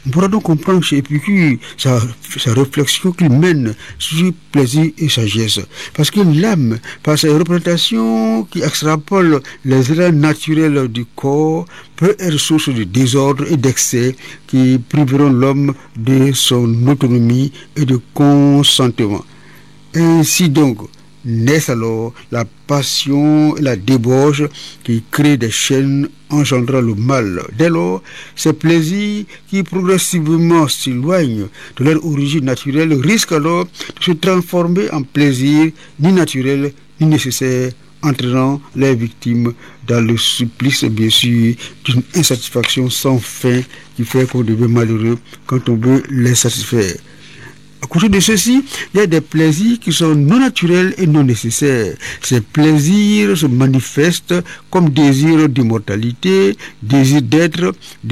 On pourra donc comprendre chez Épicure sa réflexion qu'il mène sur plaisir et sagesse. Parce que l'âme, par sa représentation qui extrapole les éléments naturels du corps, peut être source de désordre et d'excès qui priveront l'homme de son autonomie et de consentement. Ainsi donc, naissent alors la passion et la débauche qui créent des chaînes engendrant le mal. Dès lors, ces plaisirs qui progressivement s'éloignent de leur origine naturelle risquent alors de se transformer en plaisirs ni naturels ni nécessaires, entraînant les victimes dans le supplice, bien sûr, d'une insatisfaction sans fin qui fait qu'on devient malheureux quand on veut les satisfaire. À côté de ceci, il y a des plaisirs qui sont non naturels et non nécessaires. Ces plaisirs se manifestent comme désir d'immortalité, désir d'être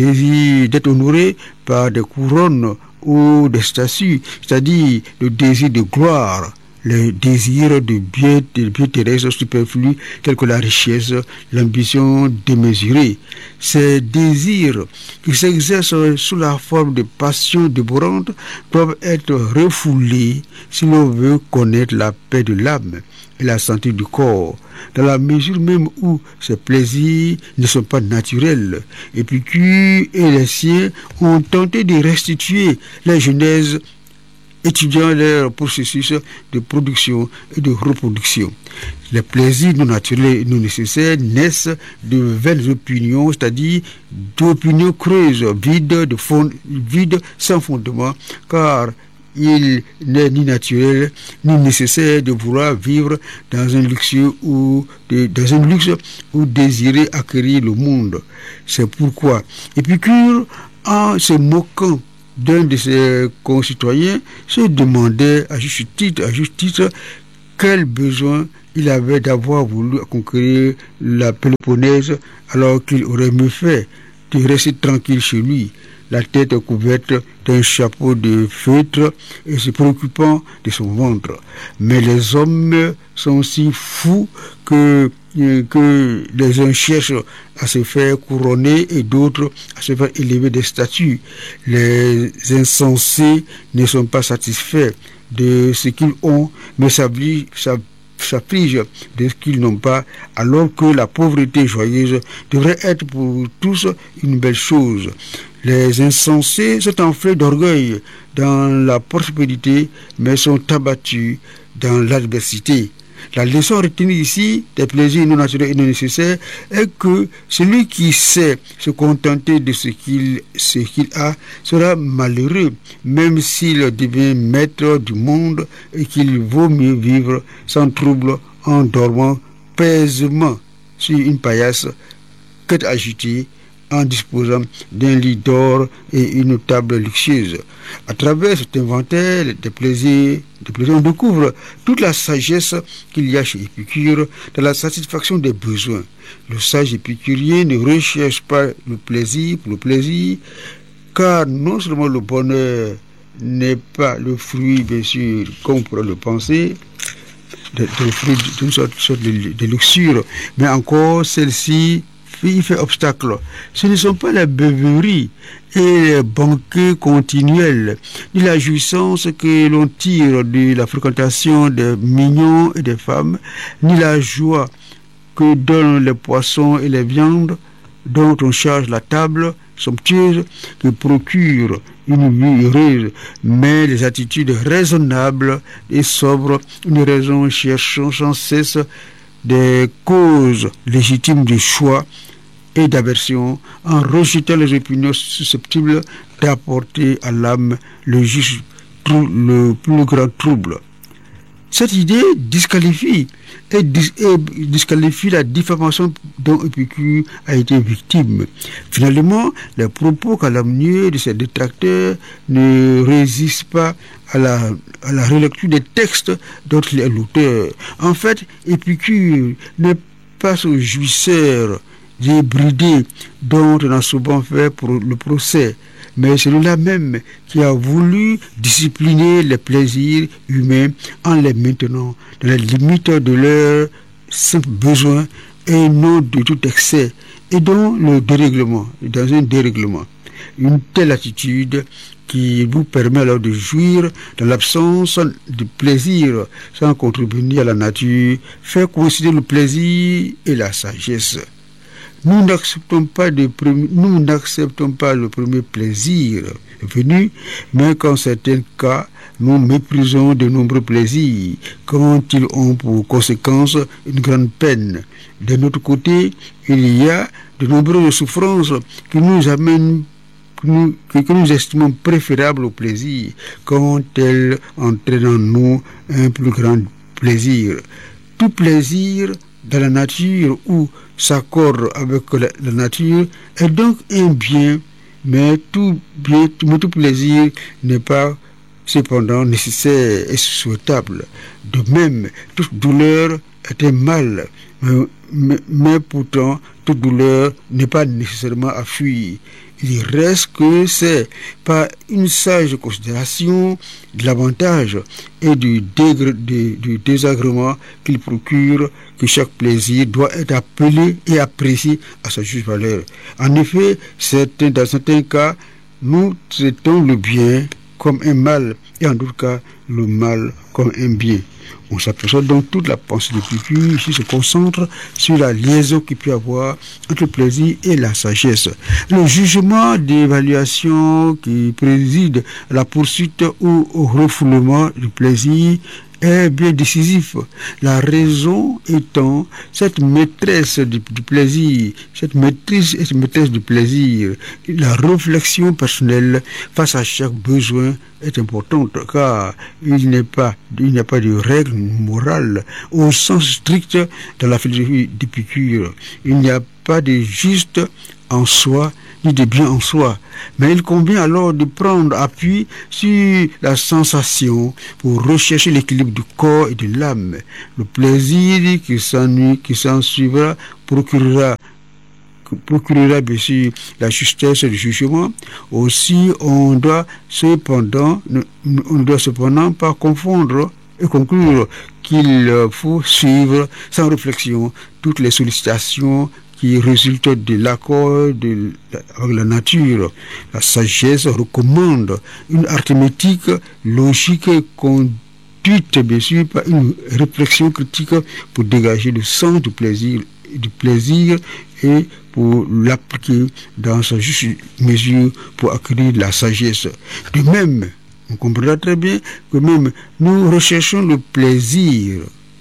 honoré par des couronnes ou des statues, c'est-à-dire le désir de gloire, le désir de biens terrestres superflus tels que la richesse, l'ambition démesurée. Ces désirs qui s'exercent sous la forme de passions dévorantes doivent être refoulés si l'on veut connaître la paix de l'âme et la santé du corps, dans la mesure même où ces plaisirs ne sont pas naturels. Épicure et les siens ont tenté de restituer la genèse étudiant leur processus de production et de reproduction. Les plaisirs non naturels et non nécessaires naissent de vaines opinions, c'est-à-dire d'opinions creuses, vides, sans fondement, car il n'est ni naturel ni nécessaire de vouloir vivre dans un luxe ou désirer acquérir le monde. C'est pourquoi Épicure, en se moquant d'un de ses concitoyens, se demandait à juste titre quel besoin il avait d'avoir voulu conquérir la Péloponnèse alors qu'il aurait mieux fait de rester tranquille chez lui, la tête couverte d'un chapeau de feutre et se préoccupant de son ventre. Mais les hommes sont si fous que les uns cherchent à se faire couronner et d'autres à se faire élever des statues. Les insensés ne sont pas satisfaits de ce qu'ils ont, mais s'affligent de ce qu'ils n'ont pas, alors que la pauvreté joyeuse devrait être pour tous une belle chose. Les insensés sont enflés d'orgueil dans la prospérité, mais sont abattus dans l'adversité. La leçon retenue ici des plaisirs non naturels et non nécessaires est que celui qui sait se contenter de ce qu'il a sera malheureux, même s'il devient maître du monde, et qu'il vaut mieux vivre sans trouble en dormant paisément sur une paillasse que d'agiter en disposant d'un lit d'or et une table luxueuse. À travers cet inventaire des plaisirs, on découvre toute la sagesse qu'il y a chez Épicure dans la satisfaction des besoins. Le sage épicurien ne recherche pas le plaisir pour le plaisir, car non seulement le bonheur n'est pas le fruit, bien sûr, comme on pourrait le penser, d'une sorte de luxure, mais encore celle-ci il fait obstacle. Ce ne sont pas les beuveries et les banquets continuels, ni la jouissance que l'on tire de la fréquentation des mignons et des femmes, ni la joie que donnent les poissons et les viandes dont on charge la table somptueuse qui procure une vie heureuse, mais les attitudes raisonnables et sobres, une raison cherchant sans cesse des causes légitimes du choix et d'aversion, en rejetant les opinions susceptibles d'apporter à l'âme le plus grand trouble. Cette idée disqualifie la diffamation dont Épicure a été victime. Finalement, les propos calomnieux de ses détracteurs ne résistent pas à la relecture des textes dont il est l'auteur. En fait, Épicure n'est pas ce jouisseur débridé dont on a souvent fait pour le procès, mais celui-là même qui a voulu discipliner les plaisirs humains en les maintenant dans les limites de leurs simples besoins et non de tout excès, et dans un dérèglement. Une telle attitude qui vous permet alors de jouir dans l'absence de plaisir sans contribuer à la nature, fait coïncider le plaisir et la sagesse. Nous n'acceptons pas le premier plaisir venu, mais qu'en certains cas, nous méprisons de nombreux plaisirs quand ils ont pour conséquence une grande peine. De notre côté, il y a de nombreuses souffrances qui nous amènent que nous estimons préférables au plaisir quand elles entraînent en nous un plus grand plaisir. Tout plaisir dans la nature ou s'accorde avec la nature est donc un bien, mais tout plaisir n'est pas cependant nécessaire et souhaitable. De même, toute douleur est un mal, mais pourtant, toute douleur n'est pas nécessairement à fuir. Il reste que c'est par une sage considération de l'avantage et du désagrément qu'il procure que chaque plaisir doit être appelé et apprécié à sa juste valeur. En effet, dans certains cas, nous traitons le bien comme un mal et en d'autres cas, le mal comme un bien. On s'aperçoit donc toute la pensée de Épicure ici se concentre sur la liaison qu'il peut y avoir entre le plaisir et la sagesse. Le jugement d'évaluation qui préside à la poursuite ou au refoulement du plaisir est bien décisif. La raison étant cette maîtresse du plaisir, cette maîtresse du plaisir. La réflexion personnelle face à chaque besoin est importante car il n'y a pas de règle morale au sens strict dans la philosophie d'Épicure. Il n'y a pas de juste en soi ni de bien en soi, mais il convient alors de prendre appui sur la sensation pour rechercher l'équilibre du corps et de l'âme. Le plaisir qui s'en suivra procurera bien sûr la justesse du jugement. Aussi, on ne doit cependant pas confondre et conclure qu'il faut suivre sans réflexion toutes les sollicitations qui résultent de l'accord avec la nature. La sagesse recommande une arithmétique logique et conduite bien sûr par une réflexion critique pour dégager le sens du plaisir et pour l'appliquer dans sa juste mesure pour acquérir la sagesse. De même, on comprendra très bien que même nous recherchons le plaisir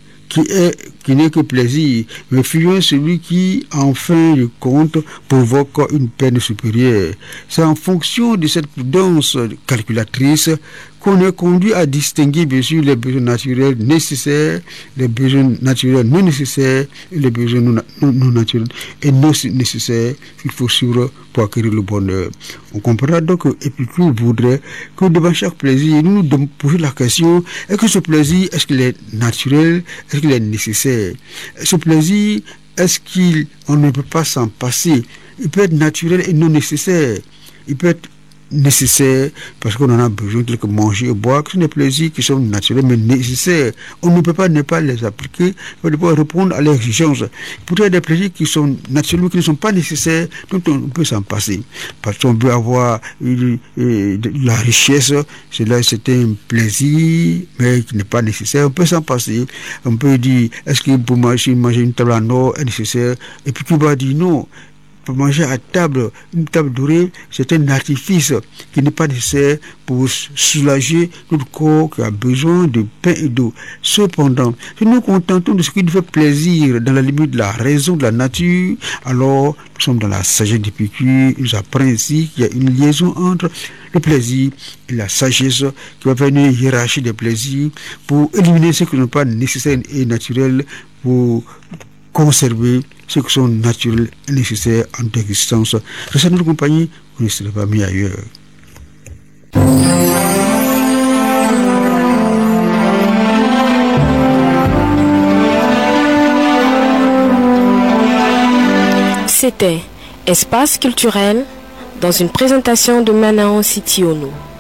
qui n'est que plaisir, mais fuyons celui qui, en fin de compte, provoque une peine supérieure. C'est en fonction de cette prudence calculatrice qu'on est conduit à distinguer bien sûr les besoins naturels nécessaires, les besoins naturels non nécessaires et les besoins non naturels et non nécessaires qu'il faut suivre pour acquérir le bonheur. On comprendra donc que Épicure voudrait que devant chaque plaisir, nous nous posions la question, est-ce que ce plaisir, est-ce qu'il est naturel, est-ce qu'il est nécessaire? Ce plaisir, est-ce qu'on ne peut pas s'en passer? Il peut être naturel et non nécessaire. Il peut être nécessaires parce qu'on en a besoin, tel que manger ou boire, que ce sont des plaisirs qui sont naturels mais nécessaires. On ne peut pas ne pas les appliquer, il faut devoir répondre à leurs exigences. Pourtant, il y a des plaisirs qui sont naturels, qui ne sont pas nécessaires, dont on peut s'en passer. Parce qu'on veut avoir la richesse, cela c'est un plaisir, mais qui n'est pas nécessaire, on peut s'en passer. On peut dire, est-ce que pour manger une table en or est nécessaire? Et puis tu vas dire non. Pour manger à table, une table dorée, c'est un artifice qui n'est pas nécessaire pour soulager notre corps qui a besoin de pain et d'eau. Cependant, si nous nous contentons de ce qui nous fait plaisir dans la limite de la raison de la nature, alors nous sommes dans la sagesse d'Épicure. Il nous apprend ici qu'il y a une liaison entre le plaisir et la sagesse qui va faire une hiérarchie des plaisirs pour éliminer ce qui n'est pas nécessaire et naturel pour conserver ceux qui sont naturels et nécessaires en notre existence. Restez notre compagnie, vous ne serez pas mis ailleurs. C'était Espace culturel dans une présentation de Manao City Ono.